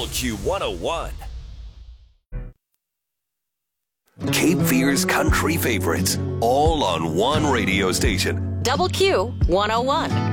Double Q 101. Cape Fear's country favorites, all on one radio station. Double Q 101.